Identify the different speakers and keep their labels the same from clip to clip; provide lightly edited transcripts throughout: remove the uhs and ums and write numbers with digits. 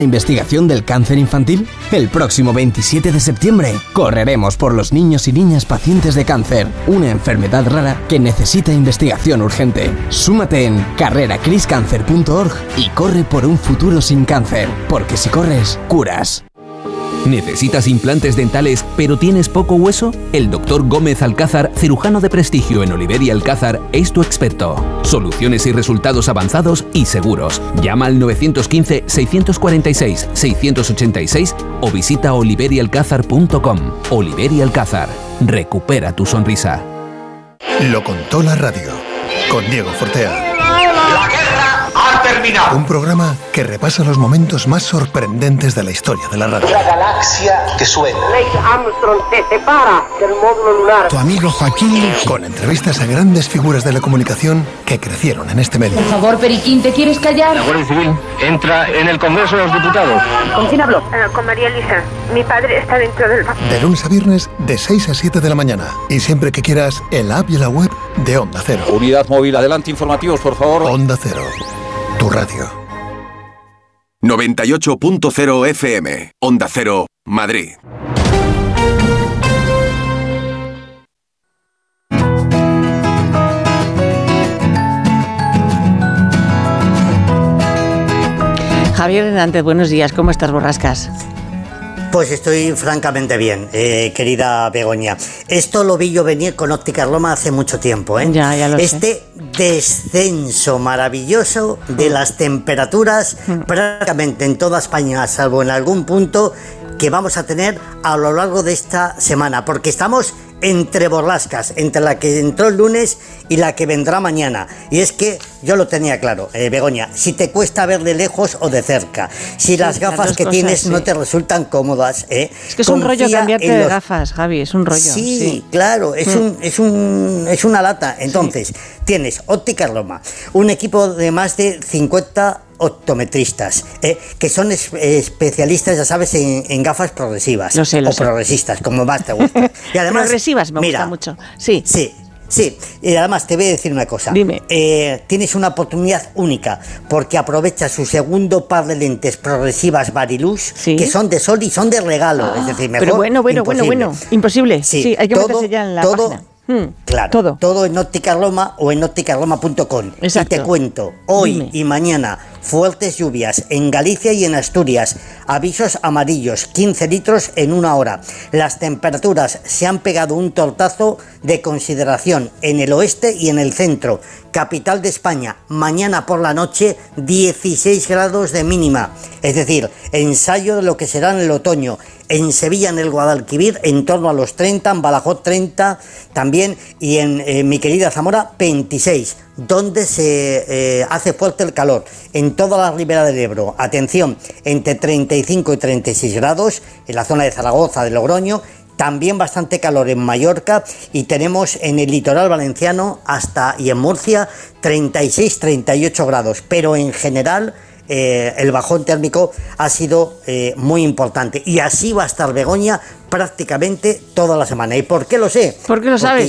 Speaker 1: ¿Investigación del cáncer infantil? El próximo 27 de septiembre correremos por los niños y niñas pacientes de cáncer, una enfermedad rara que necesita investigación urgente. Súmate en carreracriscancer.org y corre por un futuro sin cáncer, porque si corres, curas.
Speaker 2: ¿Necesitas implantes dentales pero tienes poco hueso? El Dr. Gómez Alcázar, cirujano de prestigio en Oliver y Alcázar, es tu experto. Soluciones y resultados avanzados y seguros. Llama al 915-646-686 o visita oliverialcázar.com. Oliver y Alcázar. Recupera tu sonrisa.
Speaker 3: Lo contó la radio, con Diego Fortea.
Speaker 4: La guerra ha terminado.
Speaker 3: Un programa que repasa los momentos más sorprendentes de la historia de la radio.
Speaker 4: La galaxia que suena.
Speaker 5: Neil Armstrong se separa del módulo lunar.
Speaker 3: Tu amigo Joaquín, con entrevistas a grandes figuras de la comunicación que crecieron en este medio.
Speaker 6: Por favor, Periquín, ¿te quieres callar?
Speaker 7: La Guardia Civil entra en el Congreso de los Diputados.
Speaker 5: ¿Con quién habló?
Speaker 8: Con María Elisa. Mi padre está dentro del...
Speaker 3: De lunes a viernes, de 6 a 7 de la mañana. Y siempre que quieras, en la app y en la web de Onda Cero.
Speaker 7: Unidad móvil, adelante, informativos, por favor.
Speaker 3: Onda Cero, tu radio.
Speaker 9: 98.0 FM, Onda Cero, Madrid.
Speaker 10: Javier Hernández, buenos días, ¿cómo estás, Borrascas?
Speaker 11: Pues estoy francamente bien, querida Begoña. Esto lo vi yo venir con Ópticas Roma hace mucho tiempo, ¿eh?
Speaker 10: Ya lo sé.
Speaker 11: Este descenso maravilloso de las temperaturas prácticamente en toda España, salvo en algún punto, que vamos a tener a lo largo de esta semana, porque estamos entre borrascas, entre la que entró el lunes y la que vendrá mañana. Y es que yo lo tenía claro, Begoña, si te cuesta ver de lejos o de cerca, si las gafas que tienes no te resultan cómodas,
Speaker 10: es que es un rollo cambiarte de gafas, Javi, es un rollo.
Speaker 11: Sí, claro, es una lata. Entonces, tienes Ópticas Roma, un equipo de más de 50 optometristas, que son especialistas, ya sabes, en gafas progresivas.
Speaker 10: Lo sé.
Speaker 11: Progresistas, como más te gusta. Y además,
Speaker 10: progresivas me gusta mucho. Sí.
Speaker 11: Y además te voy a decir una cosa.
Speaker 10: Dime.
Speaker 11: Tienes una oportunidad única, porque aprovecha su segundo par de lentes progresivas Varilux, que son de sol y son de regalo. Es decir, mejor.
Speaker 10: Pero bueno. Imposible. Sí, hay que meterse ya en la página.
Speaker 11: Claro, todo en Ópticas Roma o en ópticasroma.com. Y te cuento, hoy y mañana, fuertes lluvias en Galicia y en Asturias, avisos amarillos, 15 litros en una hora. Las temperaturas se han pegado un tortazo de consideración en el oeste y en el centro. Capital de España, mañana por la noche, 16 grados de mínima. Es decir, ensayo de lo que será en el otoño. En Sevilla, en el Guadalquivir, en torno a los 30, en Badajoz 30 también, y en mi querida Zamora 26, donde se hace fuerte el calor. En toda la ribera del Ebro, atención, entre 35 y 36 grados, en la zona de Zaragoza, de Logroño, también bastante calor en Mallorca, y tenemos en el litoral valenciano y en Murcia 36-38 grados, pero en general el bajón térmico ha sido muy importante, y así va a estar Begoña prácticamente toda la semana. ¿Y por qué lo sé?
Speaker 10: ¿Por qué lo sabes?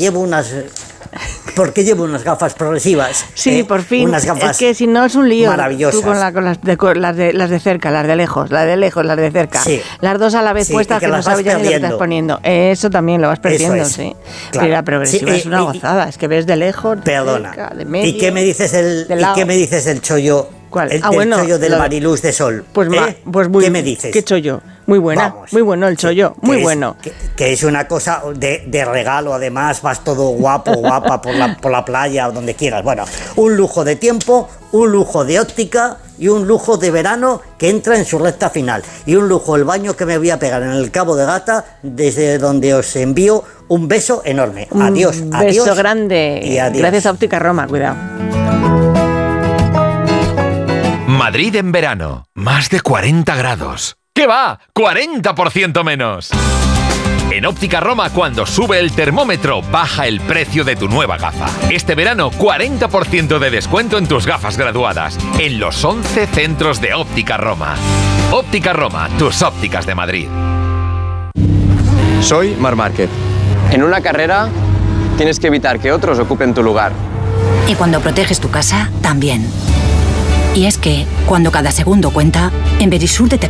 Speaker 11: Porque llevo unas gafas progresivas.
Speaker 10: Sí, por fin.
Speaker 11: Unas gafas,
Speaker 10: es que si no es un lío.
Speaker 11: Maravillosas.
Speaker 10: Tú con las de cerca, las de lejos, las de cerca. Sí. Las dos a la vez puestas, que no sabes ya ni lo que estás poniendo. Eso también lo vas perdiendo, sí. Claro. Pero la progresiva es una gozada, es que ves de lejos, de cerca, de medio.
Speaker 11: ¿Y qué me dices del chollo?
Speaker 10: ¿Cuál?
Speaker 11: El chollo del Varilux de sol.
Speaker 10: Pues
Speaker 11: ¿qué me dices?
Speaker 10: ¿Qué chollo? Muy buena, vamos, muy bueno el chollo, muy bueno.
Speaker 11: Que es una cosa de regalo, además, vas todo guapa por la playa o donde quieras. Bueno, un lujo de tiempo, un lujo de óptica y un lujo de verano que entra en su recta final. Y un lujo el baño que me voy a pegar en el Cabo de Gata, desde donde os envío un beso enorme. Adiós,
Speaker 10: un beso grande.
Speaker 11: Y adiós.
Speaker 10: Gracias a Ópticas Roma, cuidado.
Speaker 12: Madrid en verano, más de 40 grados. ¿Qué va? ¡40% menos! En Ópticas Roma, cuando sube el termómetro, baja el precio de tu nueva gafa. Este verano, 40% de descuento en tus gafas graduadas, en los 11 centros de Ópticas Roma. Ópticas Roma, tus ópticas de Madrid.
Speaker 13: Soy Marc Márquez. En una carrera, tienes que evitar que otros ocupen tu lugar.
Speaker 14: Y cuando proteges tu casa, también. Y es que, cuando cada segundo cuenta, en Verisur detectamos